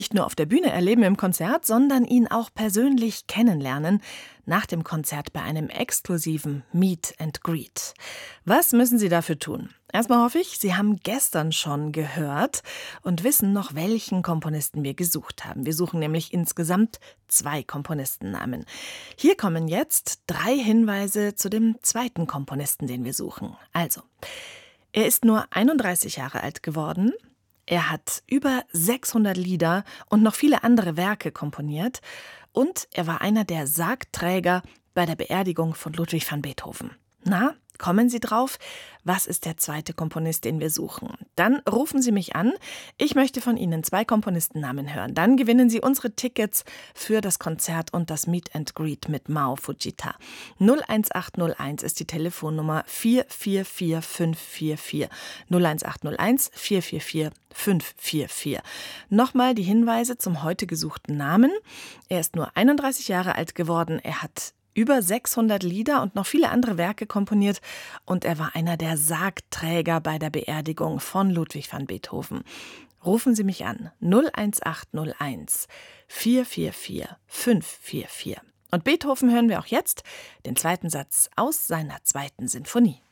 Nicht nur auf der Bühne erleben im Konzert, sondern ihn auch persönlich kennenlernen, nach dem Konzert bei einem exklusiven Meet and Greet. Was müssen Sie dafür tun? Erstmal hoffe ich, Sie haben gestern schon gehört und wissen noch, welchen Komponisten wir gesucht haben. Wir suchen nämlich insgesamt 2 Komponistennamen. Hier kommen jetzt 3 Hinweise zu dem zweiten Komponisten, den wir suchen. Also, er ist nur 31 Jahre alt geworden. Er hat über 600 Lieder und noch viele andere Werke komponiert. Und er war einer der Sargträger bei der Beerdigung von Ludwig van Beethoven. Na, kommen Sie drauf? Was ist der zweite Komponist, den wir suchen? Dann rufen Sie mich an. Ich möchte von Ihnen 2 Komponistennamen hören. Dann gewinnen Sie unsere Tickets für das Konzert und das Meet and Greet mit Mao Fujita. 01801 ist die Telefonnummer 444544. 01801 444 544. Nochmal die Hinweise zum heute gesuchten Namen. Er ist nur 31 Jahre alt geworden. Er hat über 600 Lieder und noch viele andere Werke komponiert und er war einer der Sargträger bei der Beerdigung von Ludwig van Beethoven. Rufen Sie mich an 01801 444 544. Und Beethoven hören wir auch jetzt, den zweiten Satz aus seiner 2. Sinfonie.